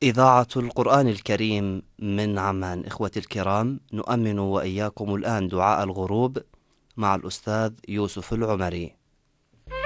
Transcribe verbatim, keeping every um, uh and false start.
إذاعة القرآن الكريم من عمان. إخوتي الكرام، نؤمن وإياكم الآن دعاء الغروب مع الأستاذ يوسف العمري.